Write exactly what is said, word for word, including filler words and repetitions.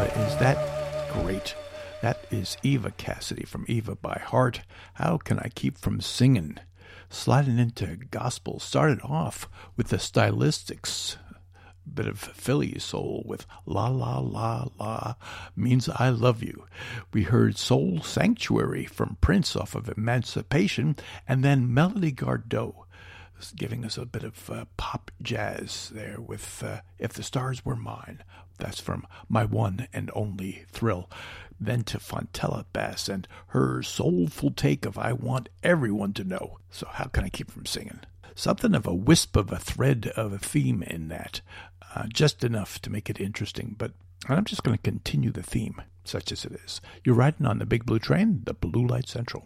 Eva, is that great. That is Eva Cassidy from Eva by Heart. How Can I Keep From Singing? Sliding into gospel. Started off with the Stylistics, bit of Philly soul with La La La La Means I Love You. We heard Soul Sanctuary from Prince off of Emancipation, and then Melody Gardot giving us a bit of uh, pop jazz there with uh, If the Stars Were Mine. That's from My One and Only Thrill. Then to Fontella Bass and her soulful take of I Want Everyone to Know. So how can I keep from singing? Something of a wisp of a thread of a theme in that. Uh, just enough to make it interesting. But I'm just going to continue the theme, such as it is. You're riding on the Big Blue Train, the Blue Light Central.